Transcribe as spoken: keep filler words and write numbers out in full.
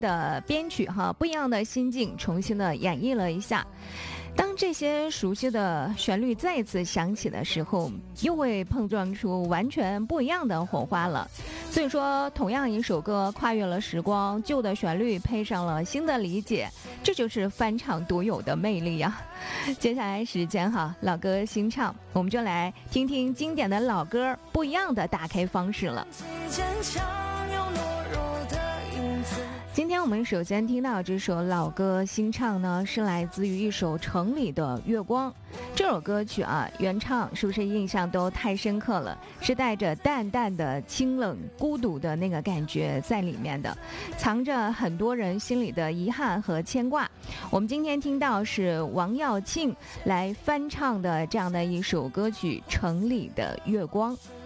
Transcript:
的编曲哈，不一样的心境，重新的演绎了一下。当这些熟悉的旋律再次响起的时候，又会碰撞出完全不一样的火花了。所以说，同样一首歌跨越了时光，旧的旋律配上了新的理解，这就是翻唱独有的魅力呀。接下来时间哈，老歌新唱，我们就来听听经典的老歌不一样的打开方式了。今天我们首先听到这首老歌新唱呢，是来自于一首城里的月光。这首歌曲啊，原唱是不是印象都太深刻了？是带着淡淡的清冷孤独的那个感觉在里面的，藏着很多人心里的遗憾和牵挂。我们今天听到是王耀庆来翻唱的这样的一首歌曲《城里的月光》。